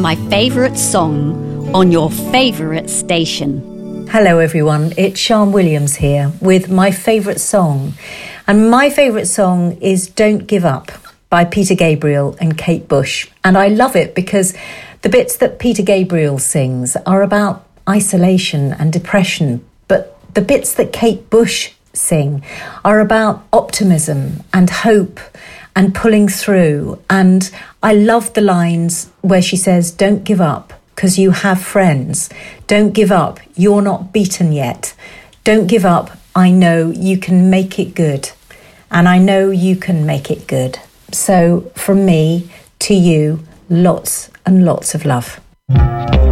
my favourite song on your favourite station. Hello everyone, it's Sian Williams here with my favourite song. And my favourite song is Don't Give Up by Peter Gabriel and Kate Bush. And I love it because the bits that Peter Gabriel sings are about isolation and depression, but the bits that Kate Bush sing are about optimism and hope and pulling through. And I love the lines where she says, don't give up because you have friends. Don't give up, you're not beaten yet. Don't give up, I know you can make it good. And I know you can make it good. So from me to you, lots and lots of love.